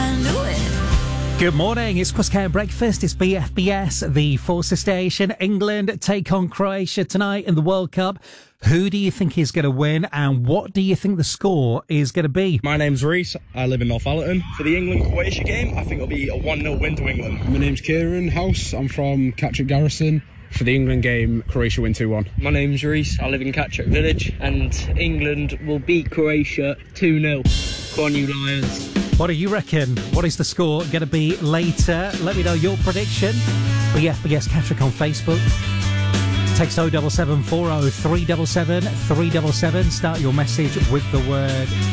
can do it. Good morning, it's Cross County Breakfast, it's BFBS, the Forcer Station. England take on Croatia tonight in the World Cup. Who do you think is going to win, and what do you think the score is going to be? My name's Reese, I live in Northallerton. For the England-Croatia game, I think it'll be a 1-0 win to England. My name's Kieran House, I'm from Catterick Garrison. For the England game, Croatia win 2-1. My name's Reese, I live in Catterick Village, and England will beat Croatia 2-0. Go on, you Lions. What do you reckon? What is the score going to be later? Let me know your prediction. BFBS Catterick on Facebook. Text 07740 377 377. Start your message with the word